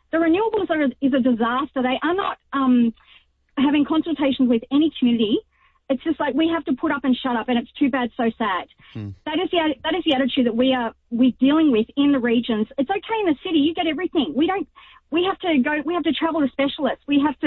The renewables is a disaster. They are not having consultations with any community. It's just like we have to put up and shut up, and it's too bad, so sad. That is the attitude that we're dealing with in the regions. It's okay in the city, you get everything. We have to travel to specialists.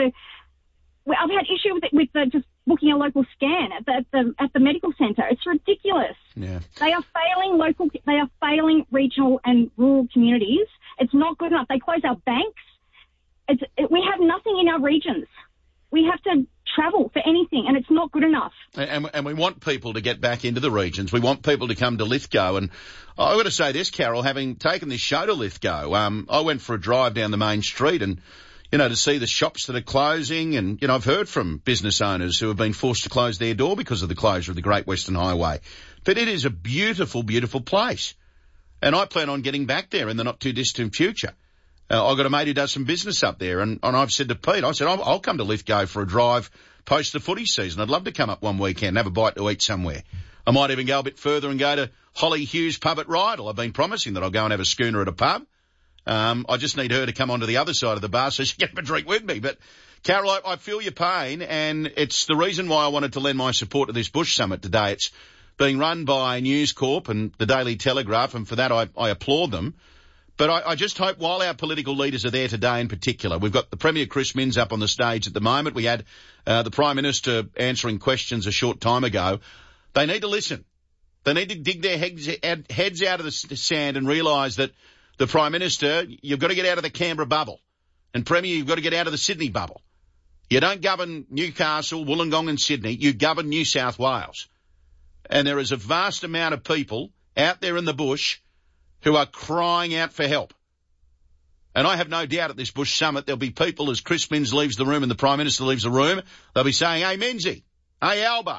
I've had issue with just booking a local scan at the medical centre. It's ridiculous. Yeah. They are failing regional and rural communities. It's not good enough. They close our banks. We have nothing in our regions. We have to travel for anything, and it's not good enough. And we want people to get back into the regions. We want people to come to Lithgow. And I've got to say this, Carol, having taken this show to Lithgow, I went for a drive down the main street and, to see the shops that are closing. And, I've heard from business owners who have been forced to close their door because of the closure of the Great Western Highway. But it is a beautiful, beautiful place. And I plan on getting back there in the not-too-distant future. I've got a mate who does some business up there, and I've said to Pete, I'll come to Lithgow for a drive post the footy season. I'd love to come up one weekend, have a bite to eat somewhere. I might even go a bit further and go to Holly Hughes pub at Rydal. I've been promising that I'll go and have a schooner at a pub. I just need her to come onto the other side of the bar so she can have a drink with me. But, Carol, I feel your pain, and it's the reason why I wanted to lend my support to this Bush Summit today. It's being run by News Corp and the Daily Telegraph, and for that I applaud them. But I just hope while our political leaders are there today in particular, we've got the Premier Chris Minns up on the stage at the moment. We had the Prime Minister answering questions a short time ago. They need to listen. They need to dig their heads out of the sand and realise that the Prime Minister, you've got to get out of the Canberra bubble. And Premier, you've got to get out of the Sydney bubble. You don't govern Newcastle, Wollongong and Sydney. You govern New South Wales. And there is a vast amount of people out there in the bush who are crying out for help. And I have no doubt at this Bush Summit there'll be people as Chris Minns leaves the room and the Prime Minister leaves the room, they'll be saying, hey, Minnsy, hey, Albo.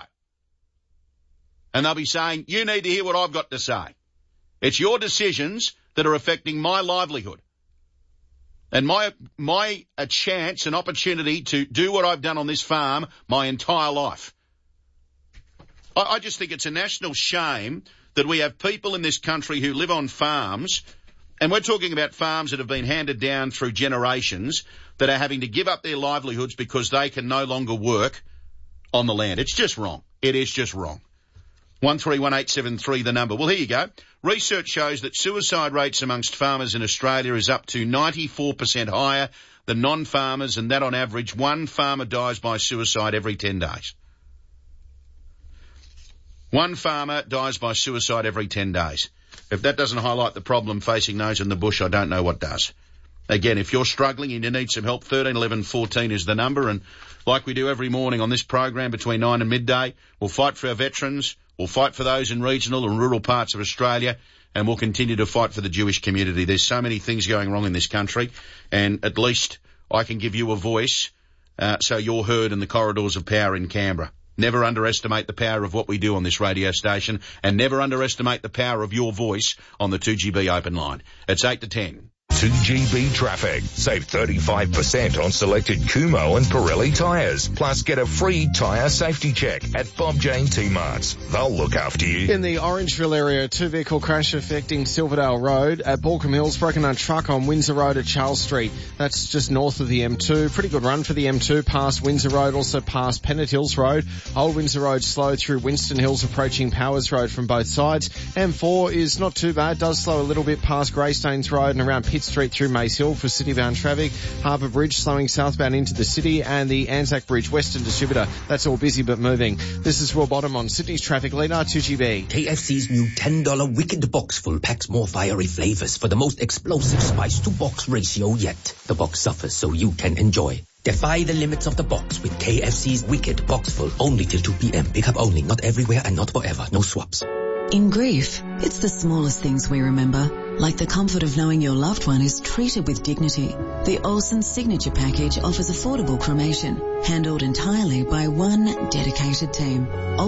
And they'll be saying, you need to hear what I've got to say. It's your decisions that are affecting my livelihood. And a chance, an opportunity to do what I've done on this farm my entire life. I just think it's a national shame that we have people in this country who live on farms, and we're talking about farms that have been handed down through generations, that are having to give up their livelihoods because they can no longer work on the land. It's just wrong. It is just wrong. 131873, the number. Well, here you go. Research shows that suicide rates amongst farmers in Australia is up to 94% higher than non-farmers, and that on average, one farmer dies by suicide every 10 days. One farmer dies by suicide every 10 days. If that doesn't highlight the problem facing those in the bush, I don't know what does. Again, if you're struggling and you need some help, 13 11 14 is the number. And like we do every morning on this program between 9 and midday, we'll fight for our veterans, we'll fight for those in regional and rural parts of Australia, and we'll continue to fight for the Jewish community. There's so many things going wrong in this country, and at least I can give you a voice so you're heard in the corridors of power in Canberra. Never underestimate the power of what we do on this radio station, and never underestimate the power of your voice on the 2GB open line. It's 8 to 10. 2GB traffic. Save 35% on selected Kumo and Pirelli tyres. Plus get a free tyre safety check at Bob Jane T-Marts. They'll look after you. In the Orangeville area, 2-vehicle crash affecting Silverdale Road. At Balcombe Hills, broken down truck on Windsor Road at Charles Street. That's just north of the M2. Pretty good run for the M2 past Windsor Road, also past Pennant Hills Road. Old Windsor Road slow through Winston Hills approaching Powers Road from both sides. M4 is not too bad, does slow a little bit past Greystanes Road and around Pitt Street through Mace Hill for city-bound traffic. Harbour Bridge slowing southbound into the city, and the Anzac Bridge Western Distributor. That's all busy but moving. This is Will Bottom on Sydney's traffic leader, 2GB. KFC's new $10 Wicked Box full packs more fiery flavors for the most explosive spice-to-box ratio yet. The box suffers so you can enjoy. Defy the limits of the box with KFC's Wicked Box full. Only till 2 p.m. Pick up only. Not everywhere and not forever. No swaps. In grief, it's the smallest things we remember, like the comfort of knowing your loved one is treated with dignity. The Olsen Signature Package offers affordable cremation, handled entirely by one dedicated team.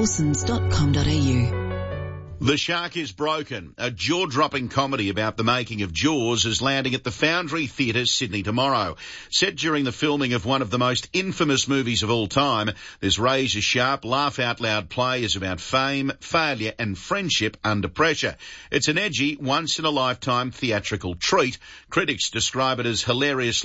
Olsens.com.au. The Shark is Broken, a jaw-dropping comedy about the making of Jaws, is landing at the Foundry Theatre, Sydney tomorrow. Set during the filming of one of the most infamous movies of all time, this razor-sharp, laugh-out-loud play is about fame, failure and friendship under pressure. It's an edgy, once-in-a-lifetime theatrical treat. Critics describe it as hilarious